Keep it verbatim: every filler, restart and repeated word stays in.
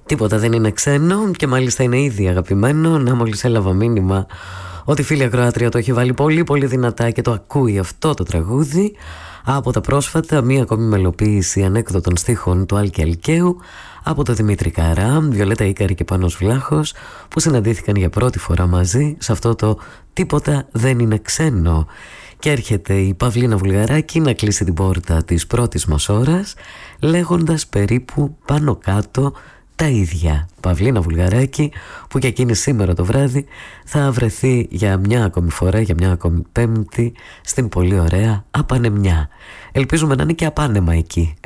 Τίποτα δεν είναι ξένο και μάλιστα είναι ήδη αγαπημένο. Να, μόλις έλαβα μήνυμα ότι η φίλη ακροάτρια το έχει βάλει πολύ πολύ δυνατά και το ακούει αυτό το τραγούδι. Από τα πρόσφατα, μία ακόμη μελοποίηση ανέκδοτων στίχων του Άλκη Αλκαίου από τον Δημήτρη Καρά, Βιολέτα Ίκαρη και Πάνος Βλάχος, που συναντήθηκαν για πρώτη φορά μαζί σε αυτό το «Τίποτα δεν είναι ξένο». Και έρχεται η Παυλίνα Βουλγαράκη να κλείσει την πόρτα της πρώτης μας ώρας, λέγοντας περίπου πάνω κάτω τα ίδια. Παυλίνα Βουλγαράκη, που και εκείνη σήμερα το βράδυ θα βρεθεί για μια ακόμη φορά, για μια ακόμη Πέμπτη, στην πολύ ωραία Απανεμιά. Ελπίζουμε να είναι και απάνεμα εκεί,